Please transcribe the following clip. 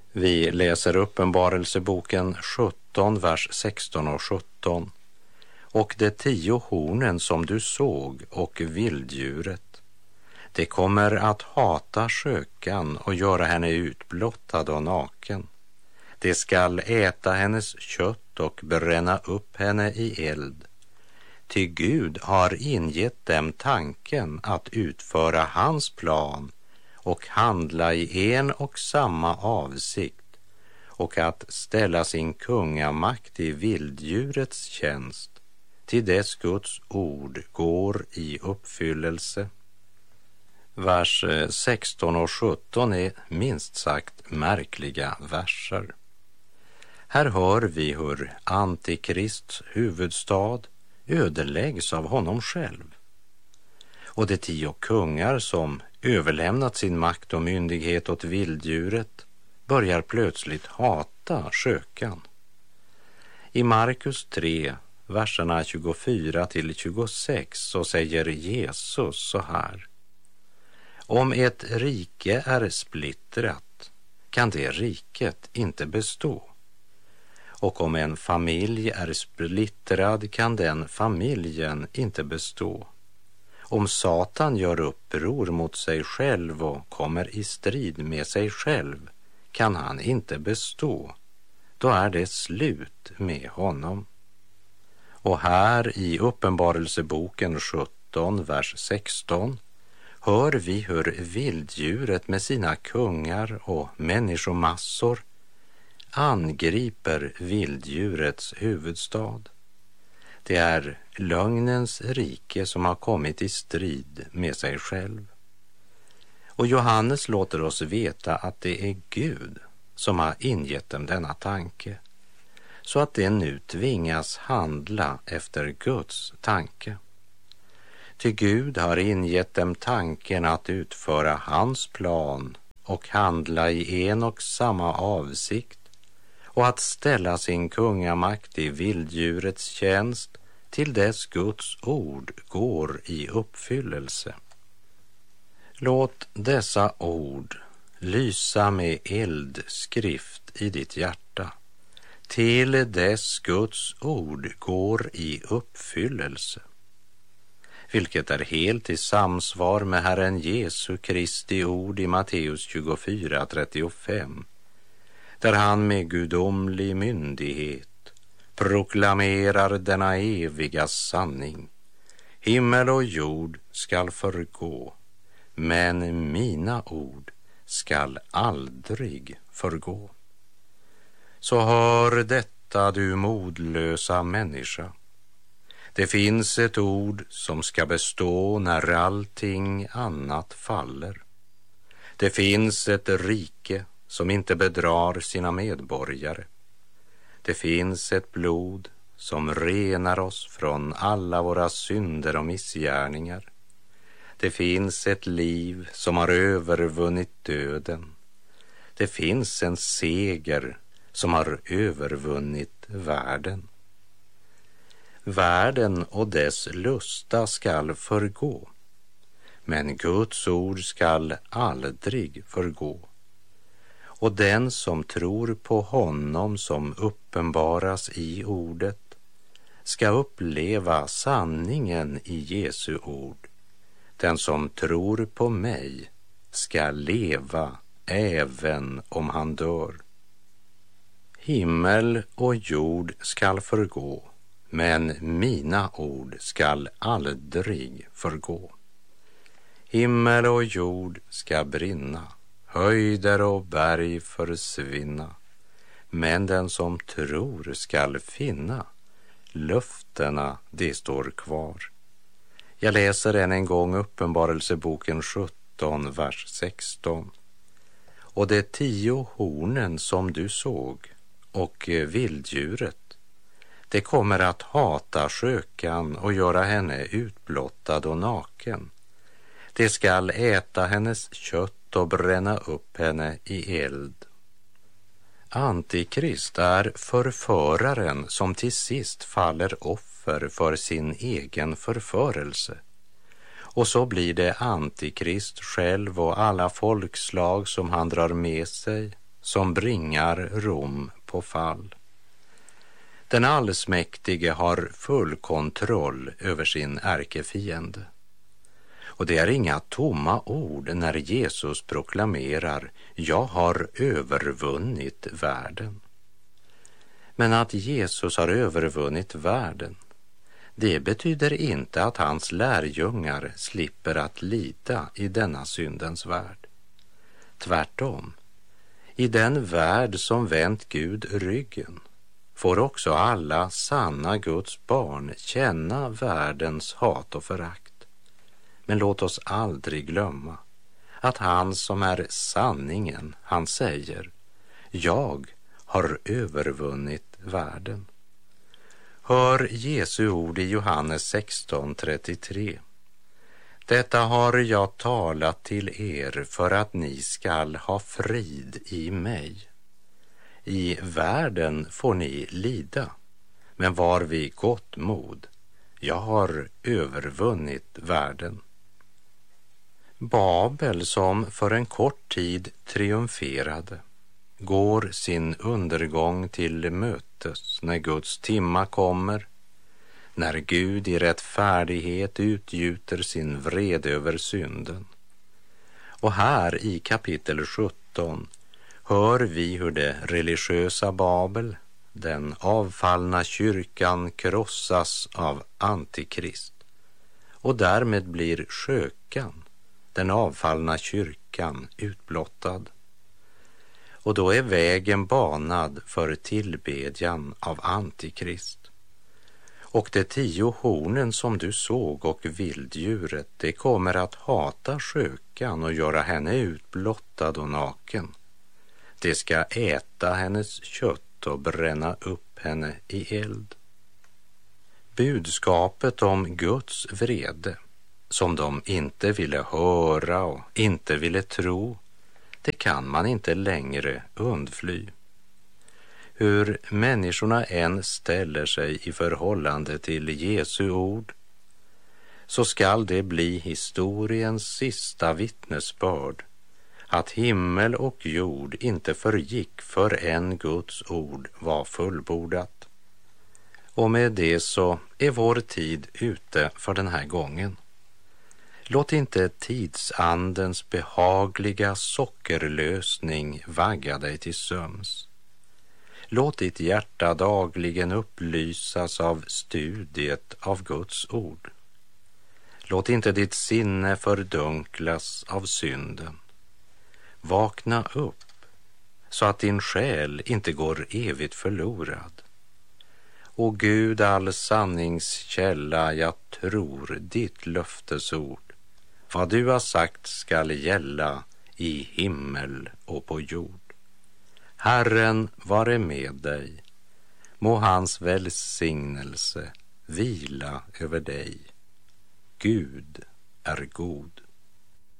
Vi läser Uppenbarelseboken 17, vers 16 och 17. Och de 10 hornen som du såg och vilddjuret, det kommer att hata skökan och göra henne utblottad och naken. Det skall äta hennes kött och bränna upp henne i eld. Ty Gud har ingett dem tanken att utföra hans plan och handla i en och samma avsikt och att ställa sin kungamakt i vilddjurets tjänst till dess Guds ord går i uppfyllelse. Vers 16 och 17 är minst sagt märkliga verser. Här hör vi hur Antikrists huvudstad ödeläggs av honom själv. Och de 10 kungar som överlämnat sin makt och myndighet åt vilddjuret börjar plötsligt hata skökan. I Markus 3, verserna 24 till 26 så säger Jesus så här: Om ett rike är splittrat kan det riket inte bestå. Och om en familj är splittrad kan den familjen inte bestå. Om Satan gör uppror mot sig själv och kommer i strid med sig själv kan han inte bestå. Då är det slut med honom. Och här i Uppenbarelseboken 17, vers 16 hör vi hur vilddjuret med sina kungar och människomassor angriper vilddjurets huvudstad. Det är lögnens rike som har kommit i strid med sig själv. Och Johannes låter oss veta att det är Gud som har ingett dem denna tanke, så att de nu tvingas handla efter Guds tanke. Ty Gud har ingett dem tanken att utföra hans plan och handla i en och samma avsikt och att ställa sin kungamakt i vilddjurets tjänst till dess Guds ord går i uppfyllelse. Låt dessa ord lysa med eldskrift i ditt hjärta till dess Guds ord går i uppfyllelse, vilket är helt i samsvar med Herren Jesu Kristi ord i Matteus 24:35, där han med gudomlig myndighet proklamerar denna eviga sanning: himmel och jord skall förgå, men mina ord skall aldrig förgå. Så hör detta, du modlösa människa. Det finns ett ord som ska bestå när allting annat faller. Det finns ett rike som inte bedrar sina medborgare. Det finns ett blod som renar oss från alla våra synder och missgärningar. Det finns ett liv som har övervunnit döden. Det finns en seger som har övervunnit världen. Världen och dess lusta skall förgå, men Guds ord skall aldrig förgå. Och den som tror på honom som uppenbaras i ordet ska uppleva sanningen i Jesu ord. Den som tror på mig ska leva även om han dör. Himmel och jord skall förgå, men mina ord skall aldrig förgå. Himmel och jord ska brinna, höjder och berg försvinna, men den som tror skall finna, löftena de står kvar. Jag läser än en gång Uppenbarelseboken 17, vers 16. Och de 10 hornen som du såg och vilddjuret, det kommer att hata skökan och göra henne utblottad och naken. Det skall äta hennes kött och bränna upp henne i eld. Antikrist är förföraren som till sist faller offer för sin egen förförelse. Och så blir det Antikrist själv och alla folkslag som han drar med sig som bringar Rom på fall. Den allsmäktige har full kontroll över sin ärkefiende. Och det är inga tomma ord när Jesus proklamerar: jag har övervunnit världen. Men att Jesus har övervunnit världen, det betyder inte att hans lärjungar slipper att lida i denna syndens värld. Tvärtom, i den värld som vänt Gud ryggen får också alla sanna Guds barn känna världens hat och förakt. Men låt oss aldrig glömma att han som är sanningen, han säger: jag har övervunnit världen. Hör Jesu ord i Johannes 16:33. Detta har jag talat till er för att ni skall ha frid i mig. I världen får ni lida, men var vid gott mod. Jag har övervunnit världen. Babel, som för en kort tid triumferade, går sin undergång till mötes när Guds timma kommer, när Gud i rättfärdighet utgjuter sin vrede över synden. Och här i kapitel 17 hör vi hur det religiösa Babel, den avfallna kyrkan, krossas av Antikrist. Och därmed blir skökan, den avfallna kyrkan, utblottad. Och då är vägen banad för tillbedjan av Antikrist. Och de 10 hornen som du såg och vilddjuret, det kommer att hata skökan och göra henne utblottad och naken. Det ska äta hennes kött och bränna upp henne i eld. Budskapet om Guds vrede, som de inte ville höra och inte ville tro, det kan man inte längre undfly. Hur människorna än ställer sig i förhållande till Jesu ord, så skall det bli historiens sista vittnesbörd att himmel och jord inte förgick förrän Guds ord var fullbordat. Och med det så är vår tid ute för den här gången. Låt inte tidsandens behagliga sockerlösning vagga dig till sömns. Låt ditt hjärta dagligen upplysas av studiet av Guds ord. Låt inte ditt sinne fördunklas av synden. Vakna upp så att din själ inte går evigt förlorad. O Gud, all sanningskälla, jag tror ditt löftesord. Vad du har sagt skall gälla i himmel och på jord. Herren vare med dig. Må hans välsignelse vila över dig. Gud är god.